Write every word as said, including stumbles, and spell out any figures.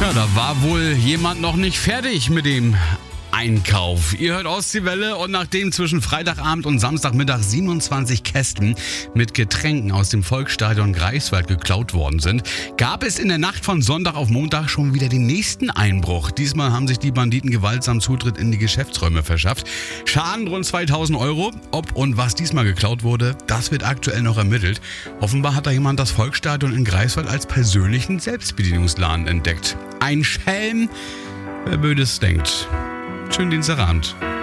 Ja, da war wohl jemand noch nicht fertig mit dem Einkauf. Ihr hört Ostseewelle und nachdem zwischen Freitagabend und Samstagmittag siebenundzwanzig Kästen mit Getränken aus dem Volksstadion Greifswald geklaut worden sind, gab es in der Nacht von Sonntag auf Montag schon wieder den nächsten Einbruch. Diesmal haben sich die Banditen gewaltsam Zutritt in die Geschäftsräume verschafft. Schaden rund zweitausend Euro. Ob und was diesmal geklaut wurde, das wird aktuell noch ermittelt. Offenbar hat da jemand das Volksstadion in Greifswald als persönlichen Selbstbedienungsladen entdeckt. Ein Schelm, wer Bödes denkt. Schönen Dienstagabend.